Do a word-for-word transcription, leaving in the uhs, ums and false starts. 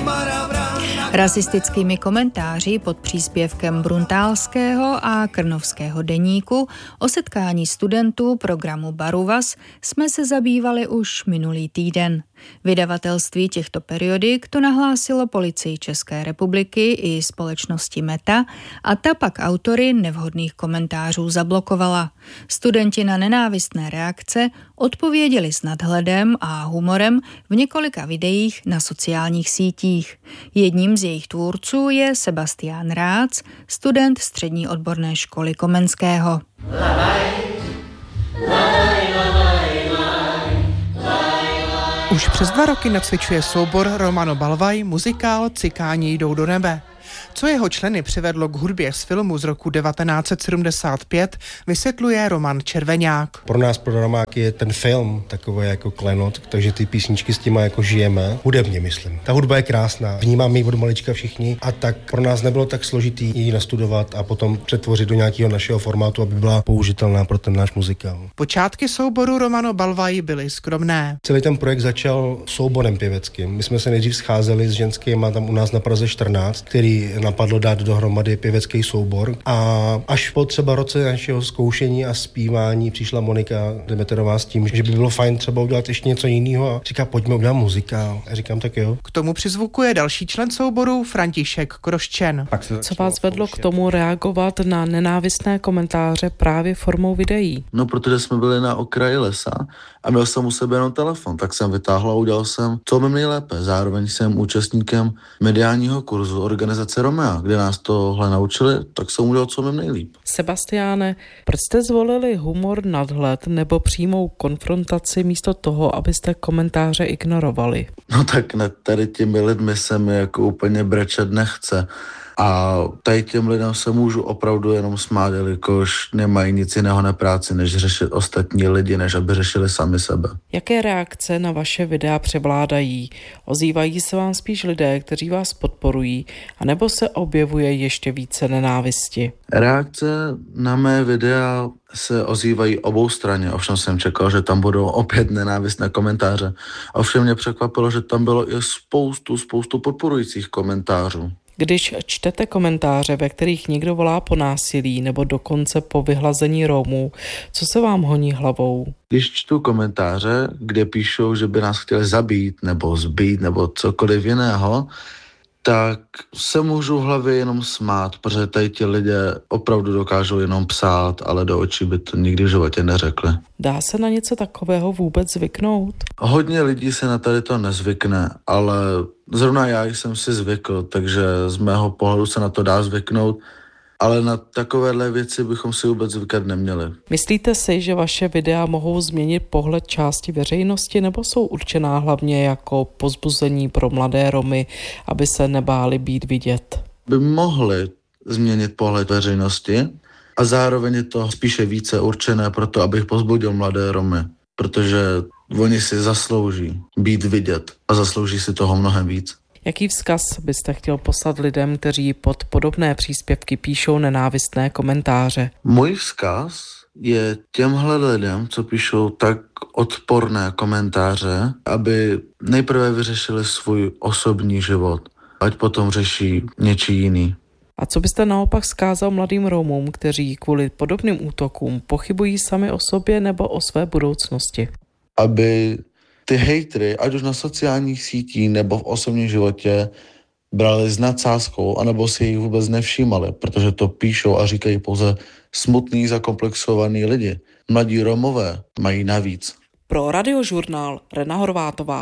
Rasistickými komentáři pod příspěvkem Bruntálského a Krnovského deníku o setkání studentů programu Baruvas jsme se zabývali už minulý týden. Vydavatelství těchto periodik to nahlásilo Policii České republiky i společnosti Meta a ta pak autory nevhodných komentářů zablokovala. Studenti na nenávistné reakce odpověděli s nadhledem a humorem v několika videích na sociálních sítích. Jedním z jejich tvůrců je Sebastián Rác, student Střední odborné školy Komenského. Už přes dva roky nacvičuje soubor Romano Balvaj muzikál Cikáni jdou do nebe. Co jeho členy přivedlo k hudbě z filmu z roku devatenáct set sedmdesát pět, vysvětluje Roman Červeňák. Pro nás, pro Romáky, je ten film takový jako klenot, takže ty písničky s těma jako žijeme. Hudebně, myslím. Ta hudba je krásná, vnímáme ji od malička všichni a tak pro nás nebylo tak složitý ji nastudovat a potom přetvořit do nějakého našeho formátu, aby byla použitelná pro ten náš muzikál. Počátky souboru Romano Balvaj byly skromné. Celý ten projekt začal souborem pěveckým. My jsme se nejdřív scházeli s ženskýma tam u nás na Praze čtrnáct, který napadlo dát dohromady pěvecký soubor a až po třeba roce našeho zkoušení a zpívání přišla Monika Demeterová s tím, že by bylo fajn třeba udělat ještě něco jiného a říká, pojďme udělat muzikál. A říkám, tak jo. K tomu přizvukuje další člen souboru František Kroščen. Co vás vedlo k tomu reagovat na nenávistné komentáře právě formou videí? No, protože jsme byli na okraji lesa a měl jsem u sebe jenom telefon, tak jsem vytáhl a udělal jsem, co mi nejlépe. Zároveň jsem účastníkem mediálního kurzu organizace Romea, kde nás tohle naučili, tak jsem udělal, co mi nejlíp. Sebastiáne, proč jste zvolili humor, nadhled nebo přímou konfrontaci místo toho, abyste komentáře ignorovali? No tak ne, tady těmi lidmi se mi jako úplně brečet nechce. A tady těm lidem se můžu opravdu jenom smát, jelikož nemají nic jiného na práci, než řešit ostatní lidi, než aby řešili sami sebe. Jaké reakce na vaše videa převládají? Ozývají se vám spíš lidé, kteří vás podporují, anebo se objevuje ještě více nenávisti? Reakce na mé videa se ozývají obou straně, ovšem jsem čekal, že tam budou opět nenávistné komentáře. Ovšem mě překvapilo, že tam bylo i spoustu, spoustu podporujících komentářů. Když čtete komentáře, ve kterých někdo volá po násilí nebo dokonce po vyhlazení Romů, co se vám honí hlavou? Když čtu komentáře, kde píšou, že by nás chtěli zabít nebo zbít nebo cokoliv jiného, tak se můžu v hlavě jenom smát, protože tady ti lidé opravdu dokážou jenom psát, ale do očí by to nikdy v životě neřekli. Dá se na něco takového vůbec zvyknout? Hodně lidí se na tady to nezvykne, ale zrovna já jsem si zvykl, takže z mého pohledu se na to dá zvyknout, ale na takovéhle věci bychom si vůbec zvykat neměli. Myslíte si, že vaše videa mohou změnit pohled části veřejnosti, nebo jsou určená hlavně jako povzbuzení pro mladé Romy, aby se nebáli být vidět? By mohly změnit pohled veřejnosti a zároveň je to spíše více určené pro to, abych povzbudil mladé Romy, protože oni si zaslouží být vidět a zaslouží si toho mnohem víc. Jaký vzkaz byste chtěl poslat lidem, kteří pod podobné příspěvky píšou nenávistné komentáře? Můj vzkaz je těmhle lidem, co píšou tak odporné komentáře, aby nejprve vyřešili svůj osobní život, ať potom řeší něčí jiný. A co byste naopak vzkázal mladým Romům, kteří kvůli podobným útokům pochybují sami o sobě nebo o své budoucnosti? Aby ty hejtry, ať už na sociálních sítích nebo v osobním životě, brali s nadsázkou, anebo si jich vůbec nevšímali, protože to píšou a říkají pouze smutný, zakomplexovaný lidi. Mladí Romové mají navíc. Pro Radiožurnál Rena Horvátová.